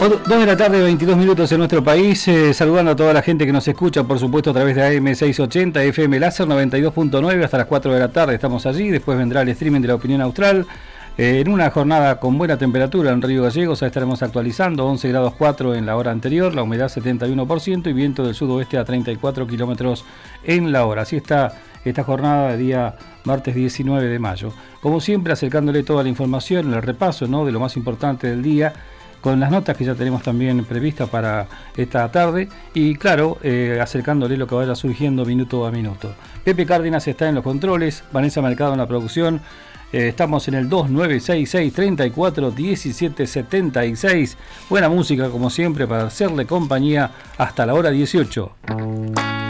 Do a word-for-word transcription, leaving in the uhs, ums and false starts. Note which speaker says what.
Speaker 1: dos de la tarde, veintidós minutos en nuestro país, eh, saludando a toda la gente que nos escucha, por supuesto, a través de A M seiscientos ochenta, F M Láser noventa y dos punto nueve, hasta las cuatro de la tarde estamos allí, después vendrá el streaming de la Opinión Austral, eh, en una jornada con buena temperatura en Río Gallegos, ahí estaremos actualizando, once grados cuatro en la hora anterior, la humedad setenta y uno por ciento y viento del sudoeste a treinta y cuatro kilómetros en la hora. Así está esta jornada de día martes diecinueve de mayo. Como siempre, acercándole toda la información, el repaso, ¿no?, de lo más importante del día, con las notas que ya tenemos también previstas para esta tarde y claro, eh, acercándole lo que vaya surgiendo minuto a minuto. Pepe Cárdenas está en los controles, Vanessa Mercado en la producción, eh, estamos en el dos nueve seis seis, treinta y cuatro, diecisiete setenta y seis. Buena música como siempre para hacerle compañía hasta la hora dieciocho.